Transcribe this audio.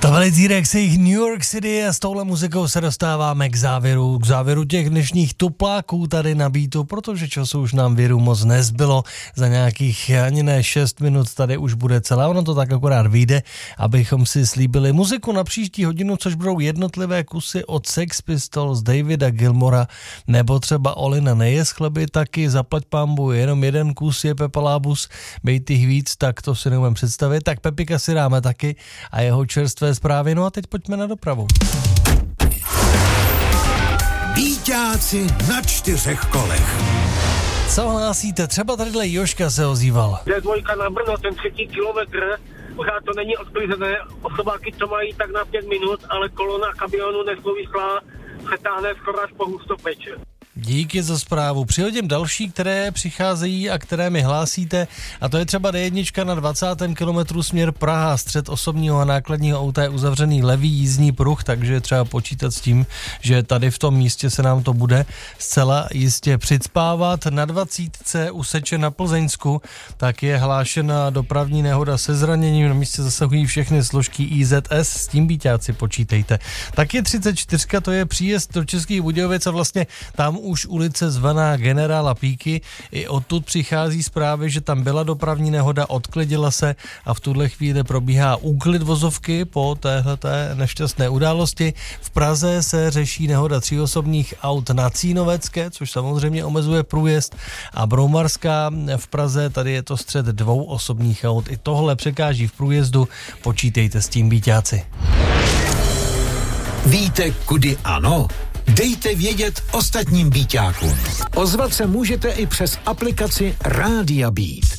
To byl T-Rex, jejich New York City a s touhle muzikou se dostáváme k závěru těch dnešních tupláků tady na Beatu, protože času už nám věru moc nezbylo, za nějakých ani ne 6 minut tady už bude celé, ono to tak akorát vyjde, abychom si slíbili muziku na příští hodinu, což budou jednotlivé kusy od Sex Pistols, Davida Gilmora, nebo třeba Olina Nejes chleby, taky zaplať pambu, jenom jeden kus je Pepa Lábus, bejt jich víc, tak to si neumím představit, tak Pepika si dáme taky a jeho čerstvé zprávy. No a teď pojďme na dopravu. Bíťáci na 4 kolech. Co hlásíte? Třeba tadyhle Joška se ozýval. D2 na Brno, ten 3. kilometr, pořád to není odklizené, osobáky to mají tak na 5 minut, ale kolona kamionu neslovislá přetáhne skoro až po Hustopeče. Díky za zprávu. Přihodím další, které přicházejí a které mi hlásíte, a to je třeba D1 na 20. kilometru směr Praha, střed osobního a nákladního auta je uzavřený levý jízdní pruh, takže je třeba počítat s tím, že tady v tom místě se nám to bude zcela jistě přicpávat. Na 20. u Seče na Plzeňsku tak je hlášena dopravní nehoda se zraněním, na místě zasahují všechny složky IZS, s tím bíťáci počítejte. Tak je 34, to je příjezd do Českých Budějovic a vlastně tam už ulice zvaná Generála Píky. I odtud přichází zprávy, že tam byla dopravní nehoda, odklidila se a v tuhle chvíli probíhá úklid vozovky po téhleté nešťastné události. V Praze se řeší nehoda 3 osobních aut na Cínovecké, což samozřejmě omezuje průjezd, a Broumarská v Praze, tady je to střed 2 osobních aut. I tohle překáží v průjezdu, počítejte s tím, bíťáci. Víte, kudy ano? Dejte vědět ostatním bíťákům. Ozvat se můžete i přes aplikaci Rádia Beat.